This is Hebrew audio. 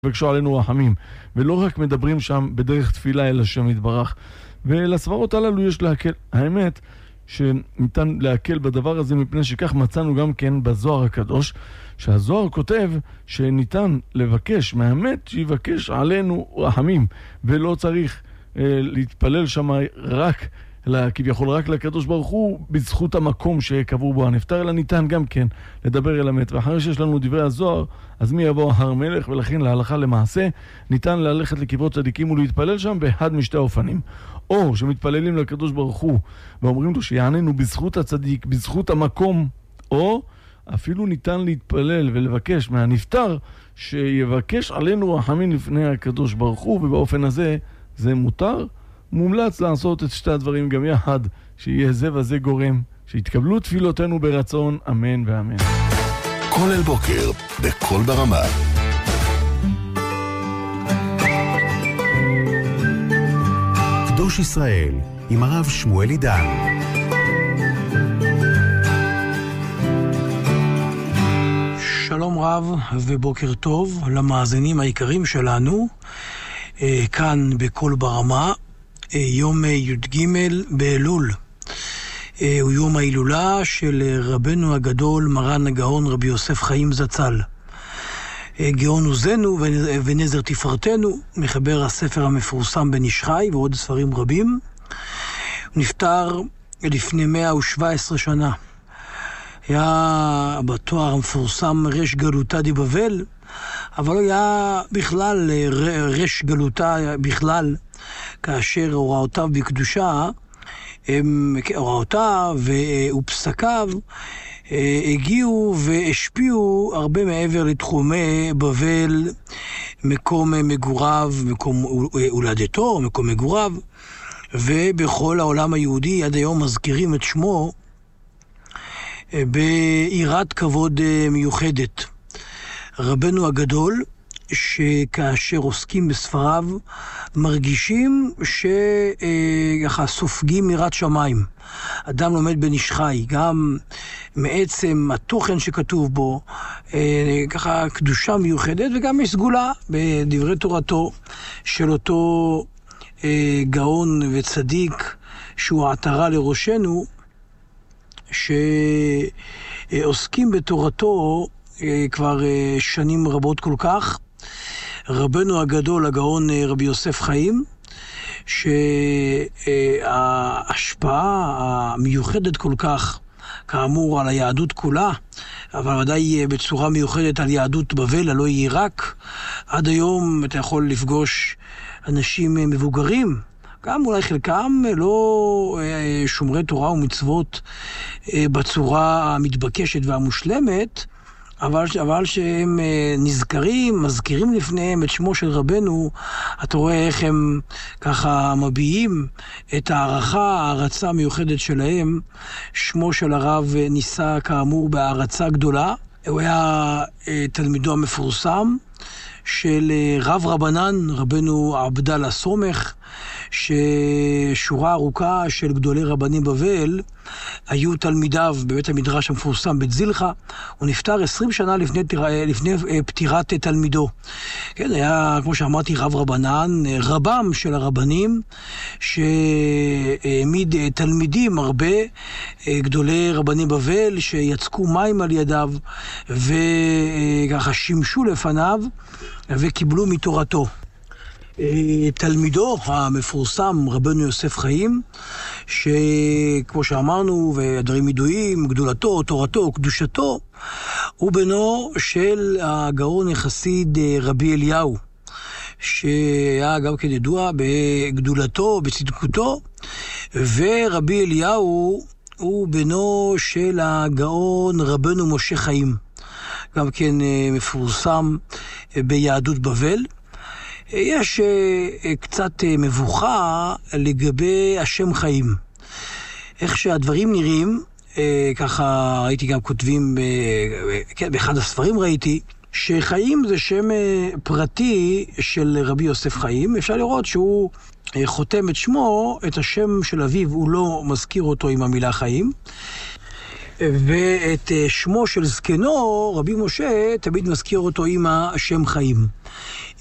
בקשו עלינו רחמים, ולא רק מדברים שם בדרך תפילה אלא שם יתברך. ולסברות הללו יש להקל. האמת שניתן להקל בדבר הזה מפני שכך מצאנו גם כן בזוהר הקדוש, שהזוהר כותב שניתן לבקש מהמת שיבקש עלינו רחמים, ולא צריך להתפלל שם רק כביכול רק לקדוש ברוך הוא בזכות המקום שקבור בו הנפטר, אלא ניתן גם כן לדבר אל המת. ואחרי שיש לנו דברי הזוהר, אז מי יבוא הר מלך? ולכן להלכה למעשה ניתן ללכת לקברות צדיקים ולהתפלל שם באחד משתי האופנים. או שמתפללים לקדוש ברוך הוא ואומרים לו שיעננו בזכות הצדיק, בזכות המקום, או אפילו ניתן להתפלל ולבקש מהנפטר שיבקש עלינו רחמים לפני הקדוש ברוך הוא, ובאופן הזה זה מותר. מומלץ לעשות את שתי הדברים גם יחד, שיהיה זה וזה גורם, שיתקבלו תפילותינו ברצון, אמן ואמן. כל אל בוקר, בכל ברמה. קדוש ישראל, עם הרב שמואל עידן. שלום רב ובוקר טוב למאזינים היקרים שלנו, כאן בכל ברמה. יום י"ג באלול הוא יום ההילולה של רבנו הגדול מרן הגאון רבי יוסף חיים זצ"ל, גאון עוזנו ונזר תפארתנו, מחבר הספר המפורסם בן איש חי ועוד ספרים רבים. הוא נפטר לפני 117 שנה. היה בתואר המפורסם רש גלותה דבבל, אבל הוא היה בכלל רש גלותה בכלל, כאשר הוראותיו בקדושה, הוראותיו ופסקיו הגיעו והשפיעו הרבה מעבר לתחומי בבל, מקום מגוריו, מקום הולדתו, מקום מגוריו, ובכל העולם היהודי עד היום מזכירים את שמו ביראת כבוד מיוחדת. רבנו הגדול, שכאשר עוסקים בספריו מרגישים שככה סופגים יראת שמיים. אדם לומד בן איש חי, גם מעצם התוכן שכתוב בו, ככה קדושה מיוחדת, וגם יש סגולה בדברי תורתו של אותו גאון וצדיק שהוא העטרה לראשנו, שעוסקים בתורתו כבר שנים רבות כל כך. רבנו הגדול, הגאון רבי יוסף חיים, שההשפעה המיוחדת כל כך, כאמור, על היהדות כולה, אבל ודאי בצורה מיוחדת על יהדות בבל, הלא היא עיראק. עד היום אתה יכול לפגוש אנשים מבוגרים, גם אולי חלקם לא שומרי תורה ומצוות בצורה המתבקשת והמושלמת, אבל שהם נזכרים, מזכירים לפניהם את שמו של רבנו. אתה רואה איך הם ככה מביעים את ההערצה המיוחדת שלהם. שמו של הרב ניסה כאמור בהערצה גדולה. הוא היה תלמידו המפורסם של רב רבנן, רבנו עבדאללה סומך, ששורה ארוכה של גדולי רבנים בבל היו תלמידיו בבית המדרש המפורסם בית זילחה. הוא נפטר 20 שנה לפני פטירת תלמידו. כן, היה, כמו שאמרתי, רב רבנן, רבם של הרבנים, שהעמיד תלמידים הרבה, גדולי רבנים בבל, שיצקו מים על ידיו וככה שימשו לפניו וקיבלו מתורתו. תלמידו המפורסם רבנו יוסף חיים, שכמו שאמרנו והדברים ידועים, גדולתו, תורתו, קדושתו, הוא בנו של הגאון החסיד רבי אליהו, שהיה גם כן ידוע בגדולתו, בצדקותו. ורבי אליהו הוא בנו של הגאון רבנו משה חיים, גם כן מפורסם ביהדות בבל. יש קצת מבוכה לגבי השם חיים. איך שהדברים נראים, ככה ראיתי גם כותבים, באחד הספרים ראיתי, שחיים זה שם פרטי של רבי יוסף חיים. אפשר לראות שהוא חותם את שמו, את השם של אביו, הוא לא מזכיר אותו עם המילה חיים. ואת שמו של זקנו, רבי משה, תמיד מזכיר אותו עם השם חיים.